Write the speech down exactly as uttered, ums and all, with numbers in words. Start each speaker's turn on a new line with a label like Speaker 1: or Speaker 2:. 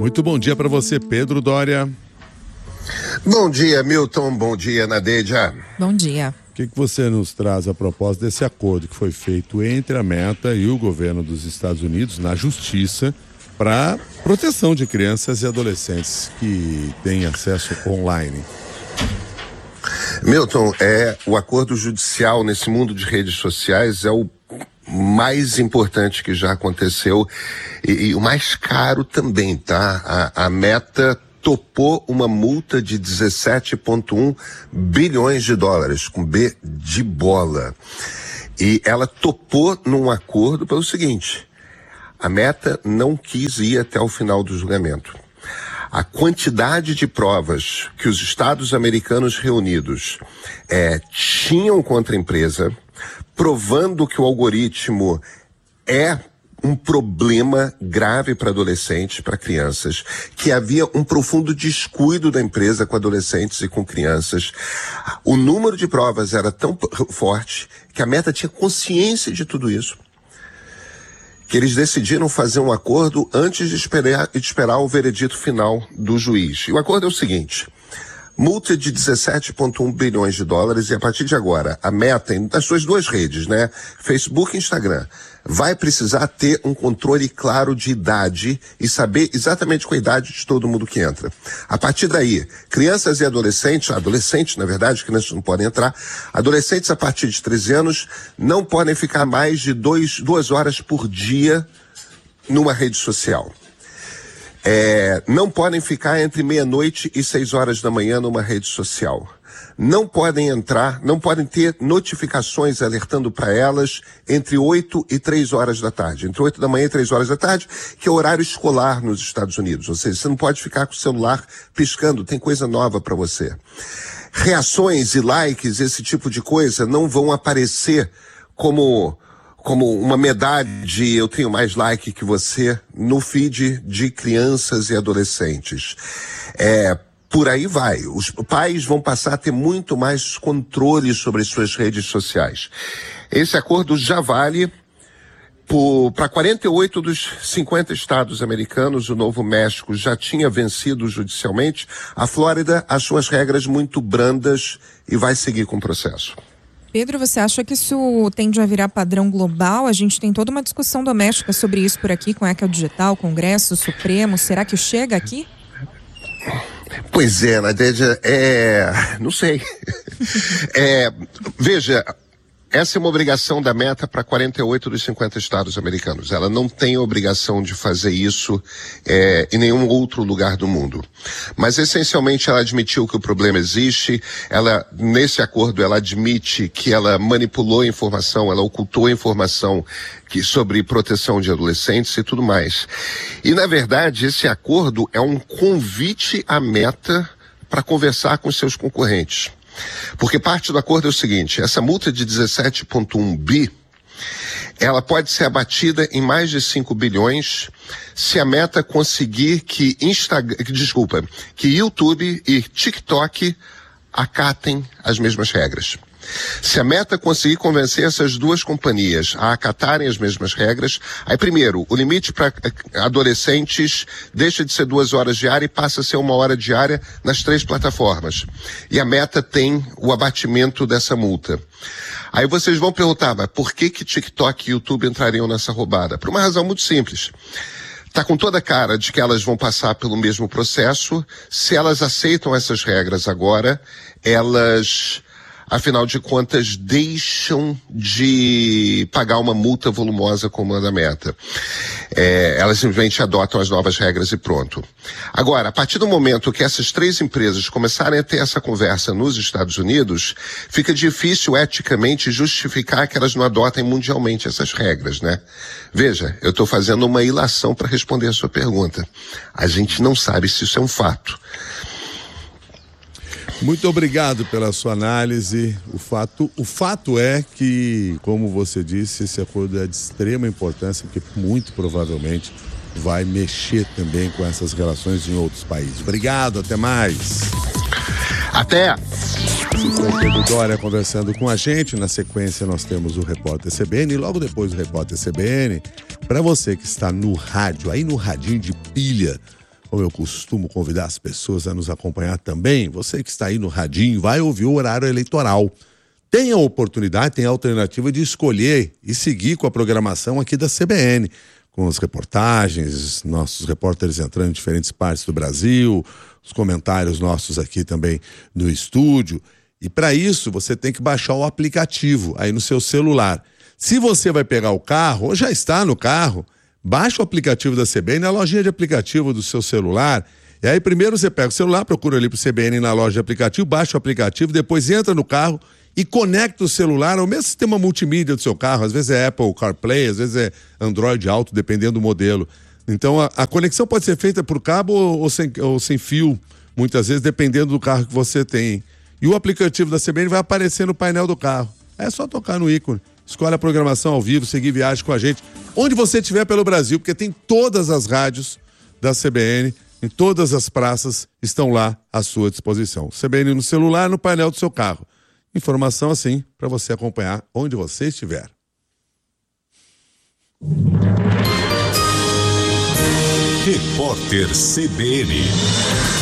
Speaker 1: Muito bom dia para você, Pedro Doria.
Speaker 2: Bom dia, Milton. Bom dia, Nadeja.
Speaker 3: Bom dia.
Speaker 1: O que, que você nos traz a propósito desse acordo que foi feito entre a Meta e o governo dos Estados Unidos na Justiça para proteção de crianças e adolescentes que têm acesso online?
Speaker 2: Milton, é, o acordo judicial nesse mundo de redes sociais é o mais importante que já aconteceu e, e o mais caro também, tá? A, a Meta topou uma multa de dezessete vírgula um bilhões de dólares, com B de bola. E ela topou num acordo pelo seguinte: a Meta não quis ir até o final do julgamento. A quantidade de provas que os Estados americanos reunidos é, tinham contra a empresa, provando que o algoritmo é um problema grave para adolescentes, para crianças, que havia um profundo descuido da empresa com adolescentes e com crianças. O número de provas era tão forte que a Meta tinha consciência de tudo isso, que eles decidiram fazer um acordo antes de esperar, de esperar o veredito final do juiz. E o acordo é o seguinte: multa de dezessete vírgula um bilhões de dólares e a partir de agora a Meta, nas suas duas redes, né, Facebook e Instagram, vai precisar ter um controle claro de idade e saber exatamente qual a idade de todo mundo que entra. A partir daí, crianças e adolescentes, adolescentes na verdade, crianças não podem entrar, adolescentes a partir de treze anos não podem ficar mais de dois, duas horas por dia numa rede social. É, não podem ficar entre meia-noite e seis horas da manhã numa rede social. Não podem entrar, não podem ter notificações alertando para elas entre oito e três horas da tarde. Entre oito da manhã e três horas da tarde, que é o horário escolar nos Estados Unidos. Ou seja, você não pode ficar com o celular piscando, tem coisa nova para você. Reações e likes, esse tipo de coisa, não vão aparecer como... como uma medalha de eu tenho mais like que você no feed de crianças e adolescentes. É, por aí vai. Os pais vão passar a ter muito mais controle sobre as suas redes sociais. Esse acordo já vale para quarenta e oito dos cinquenta estados americanos. O Novo México já tinha vencido judicialmente. A Flórida, as suas regras muito brandas e vai seguir com o processo.
Speaker 3: Pedro, você acha que isso tende a virar padrão global? A gente tem toda uma discussão doméstica sobre isso por aqui, com a Eca Digital, Congresso, Supremo. Será que chega aqui?
Speaker 2: Pois é, Nadeja, é... não sei. é, veja, essa é uma obrigação da Meta para quarenta e oito dos cinquenta estados americanos. Ela não tem a obrigação de fazer isso é, em nenhum outro lugar do mundo. Mas, essencialmente, ela admitiu que o problema existe. Ela, nesse acordo, ela admite que ela manipulou a informação, ela ocultou a informação que, sobre proteção de adolescentes e tudo mais. E, na verdade, esse acordo é um convite à Meta para conversar com seus concorrentes. Porque parte do acordo é o seguinte: essa multa de dezessete vírgula um bi, ela pode ser abatida em mais de cinco bilhões se a Meta conseguir que Instagram, desculpa, que YouTube e TikTok acatem as mesmas regras. Se a Meta conseguir convencer essas duas companhias a acatarem as mesmas regras, aí primeiro, o limite para adolescentes deixa de ser duas horas diárias e passa a ser uma hora diária nas três plataformas. E a Meta tem o abatimento dessa multa. Aí vocês vão perguntar, mas por que que TikTok e YouTube entrariam nessa roubada? Por uma razão muito simples. Tá com toda a cara de que elas vão passar pelo mesmo processo. Se elas aceitam essas regras agora, elas... afinal de contas, deixam de pagar uma multa volumosa como a da Meta. É, elas simplesmente adotam as novas regras e pronto. Agora, a partir do momento que essas três empresas começarem a ter essa conversa nos Estados Unidos, fica difícil eticamente justificar que elas não adotem mundialmente essas regras, né? Veja, eu estou fazendo uma ilação para responder a sua pergunta. A gente não sabe se isso é um fato.
Speaker 1: Muito obrigado pela sua análise. O fato, o fato é que, como você disse, esse acordo é de extrema importância, porque muito provavelmente vai mexer também com essas relações em outros países. Obrigado, até mais.
Speaker 2: Até!
Speaker 1: Esse foi o Pedro Doria conversando com a gente. Na sequência nós temos o Repórter C B N e logo depois do Repórter C B N, para você que está no rádio, aí no radinho de pilha, como eu costumo convidar as pessoas a nos acompanhar também, você que está aí no radinho, vai ouvir o horário eleitoral. Tem a oportunidade, tem a alternativa de escolher e seguir com a programação aqui da C B N, com as reportagens, nossos repórteres entrando em diferentes partes do Brasil, os comentários nossos aqui também no estúdio. E para isso, você tem que baixar o aplicativo aí no seu celular. Se você vai pegar o carro, ou já está no carro, baixa o aplicativo da C B N na lojinha de aplicativo do seu celular. E aí primeiro você pega o celular, procura ali pro C B N na loja de aplicativo, baixa o aplicativo, depois entra no carro e conecta o celular ao mesmo sistema multimídia do seu carro. Às vezes é Apple CarPlay, às vezes é Android Auto, dependendo do modelo. Então a, a conexão pode ser feita por cabo ou, ou, sem, ou sem fio, muitas vezes, dependendo do carro que você tem. E o aplicativo da C B N vai aparecer no painel do carro. É só tocar no ícone, escolhe a programação ao vivo, seguir viagem com a gente, onde você estiver pelo Brasil, porque tem todas as rádios da C B N, em todas as praças estão lá à sua disposição. C B N no celular, no painel do seu carro. Informação assim para você acompanhar onde você estiver.
Speaker 4: Repórter C B N.